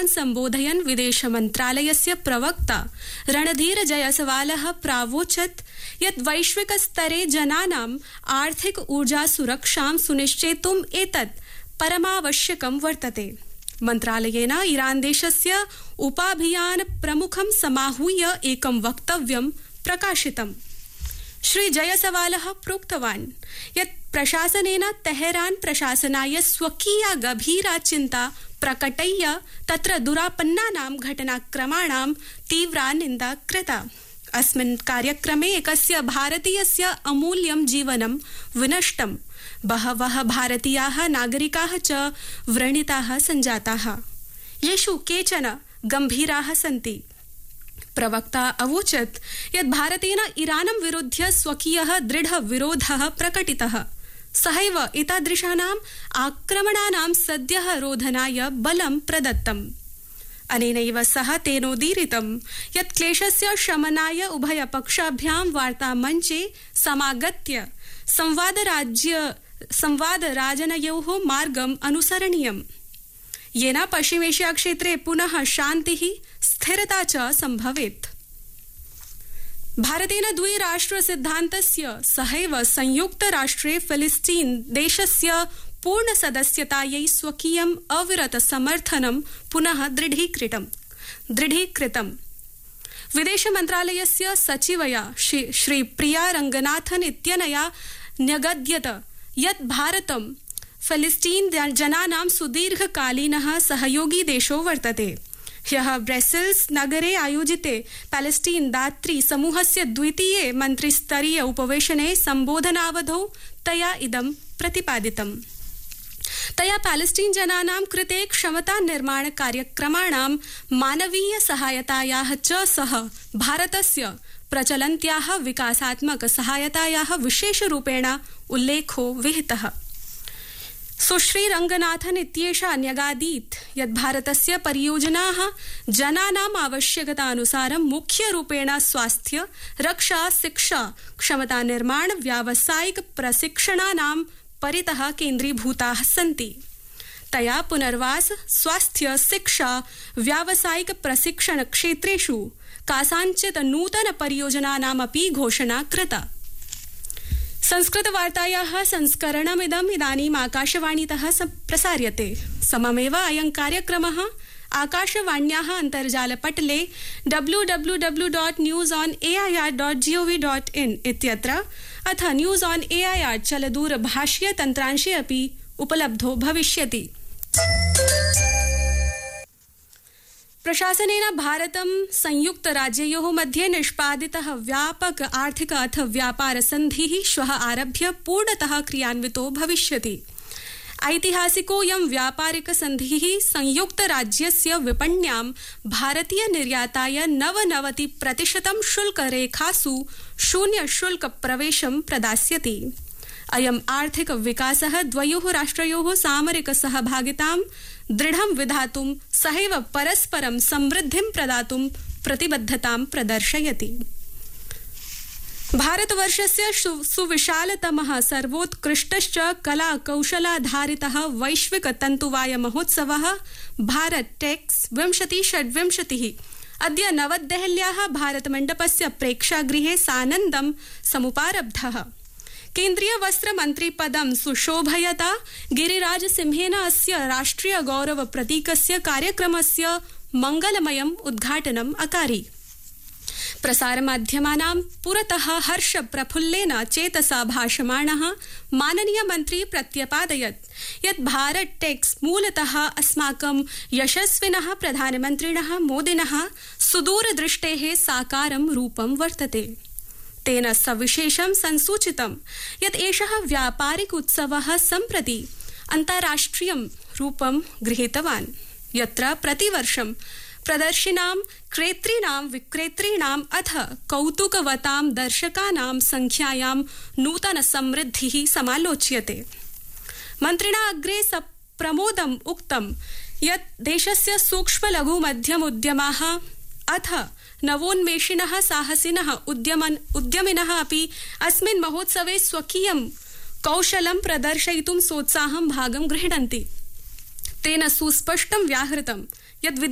संवादान् सम्बोधयन् विदेशमन्त्रालयस्य प्रवक्ता रणधीर जयसवालः प्रावोचत् यत् वैश्विकस्तरे जनानाम् आर्थिक ऊर्जा सुरक्षां सुनिश्चेतुम् एतत् परमावश्यकं वर्तते। मन्त्रालयेन ईरान देशस्य उपाभियान प्रमुखं समाहूय एकं वक्तव्यं प्रकाशितम्। श्री जयसवालः प्रोक्तवान् यत् प्रशासनेन तेहरान प्रशासनाय स्वकीया गभीरा चिन्ता प्रकटय्य तत्र दुरापन्नानां घटनाक्रमाणां तीव्रा निन्दा कृता। अस्मिन् कार्यक्रमे एकस्य भारतीयस्य अमूल्यं जीवनं विनष्टम्। बहवः भारतीयाः नागरिकाः च व्रणिताः सञ्जाताः, येषु केचन गम्भीराः सन्ति। प्रवक्ता अवोचत् यत् भारतेन ईरानं विरुध्य स्वकीयः दृढ विरोधः प्रकटितः। सहैव एतादृशानाम् आक्रमणानां सद्यः रोधनाय बलं प्रदत्तम्। अनेनैव सह तेनोदीरितं यत् क्लेशस्य शमनाय उभयपक्षाभ्यां वार्तामञ्चे समागत्य संवादराजनयोः मार्गम् अनुसरणीयम्, येन पश्चिमेशिया क्षेत्रे पुनः शान्तिः स्थिरता च सम्भवेत्। भारतेन द्विराष्ट्रसिद्धान्तस्य सहैव संयुक्तराष्ट्रे फिलिस्तीन देशस्य पूर्णसदस्यतायै स्वकीयम् अविरत समर्थनं पुनः दृढीकृतम्। विदेशमन्त्रालयस्य सचिवया श्री प्रिया रंगनाथन इत्यनया न्यगद्यत यत् भारतं फिलिस्तीन जनानां सुदीर्घकालीनः सहयोगी देशो वर्तते। ह्यः ब्रसेल्स नगरे आयोजिते पैलेस्टीन दात्री समूहस्य द्वितीये मन्त्रिस्तरीय उपवेशने सम्बोधनावधौ तया इदं प्रतिपादितम्। तया पैलेस्टीन जनानां कृते क्षमता निर्माण कार्यक्रमाणां मानवीय सहायतायाः च सह भारतस्य प्रचलन्त्याः विकासात्मक सहायतायाः विशेषरूपेण उल्लेखो विहितः। सुश्री रंगनाथन इत्येषा न्यगादीत् यत् भारतस्य परियोजनाः जनानाम् आवश्यकतानुसारं मुख्यरूपेण स्वास्थ्य, रक्षा, शिक्षा, क्षमता निर्माण, व्यावसायिक प्रशिक्षणानां परितः केन्द्रीभूताः सन्ति। तया पुनर्वास, स्वास्थ्य, शिक्षा, व्यावसायिक प्रशिक्षण क्षेत्रेषु कासाञ्चित् नूतन परियोजनानामपि घोषणा कृता। संस्कृतवार्तायाः संस्करणमिदम् इदानीम् आकाशवाणीतः प्रसार्यते। सममेव अयं कार्यक्रमः आकाशवाण्याः अन्तर्जालपटले www.newsonair.gov.in इत्यत्र अथ न्यूज़ ऑन एआईआर चलदूरभाषीय तन्त्रांशे अपि उपलब्धो भविष्यति। प्रशासनेन भारतं संयुक्तराज्ययोः मध्ये निष्पादितः व्यापक आर्थिक अथ व्यापार सन्धिः श्वः आरभ्य पूर्णतः क्रियान्वितो भविष्यति। ऐतिहासिकोऽयं व्यापारिक सन्धिः संयुक्तराज्यस्य विपण्यां भारतीय निर्याताय 99% शुल्करेखासु शून्य शुल्क प्रवेशं प्रदास्यति। अयम् आर्थिक विकासः द्वयोः राष्ट्रयोः सामरिक सहभागितां दृढं विधातुं सहैव परस्परं समृद्धिं प्रदातुं प्रतिबद्धतां प्रदर्शयति। भारतवर्षस्य सुविशालतमः सर्वोत्कृष्टश्च कला कौशलाधारितः वैश्विक तन्तुवाय महोत्सवः भारत टेक्स 2026 अद्य नवदेहल्याः भारतमण्डपस्य प्रेक्षागृहे सानन्दं समुपारब्धः। केन्द्रीय वस्त्र मन्त्री पदं सुशोभयता गिरिराज सिंहेन अस्य राष्ट्रिय गौरव प्रतीकस्य कार्यक्रमस्य मंगलमयम् उद्घाटनम् अकारि। प्रसार माध्यमानां पुरतः हर्ष प्रफुल्लेन चेतसा भाषमाणः माननीय मन्त्री प्रत्यपादयत् यत् भारत टेक्स मूलतः अस्माकं यशस्विनः प्रधानमन्त्रिणः मोदिनः सुदूरदृष्टेः साकारं रूपं वर्तते। तेन सविशेषं संसूचितं यत् एषः व्यापारिक उत्सवः सम्प्रति अन्ताराष्ट्रियं रूपं गृहीतवान्, यत्र प्रतिवर्षं प्रदर्शिनां क्रेतॄणां विक्रेतॄणाम् अथ कौतुकवतां दर्शकानां संख्यायां नूतन समृद्धिः समालोच्यते। मन्त्रिणा अग्रे प्रमोदम् उक्तं यत् देशस्य सूक्ष्म लघु मध्यम उद्यमाः अथ नवोन्मेषिणः साहसिनः उद्यमिनः अपि अस्मिन् महोत्सवे स्वकीयं कौशलं प्रदर्शयितुं सोत्साहं भागं गृह्णन्ति। तेन सुस्पष्टं व्याहृतं यत्